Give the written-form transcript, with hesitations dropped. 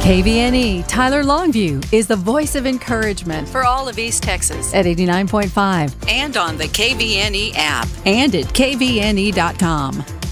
KVNE Tyler Longview is the voice of encouragement for all of East Texas at 89.5 and on the KVNE app and at kvne.com.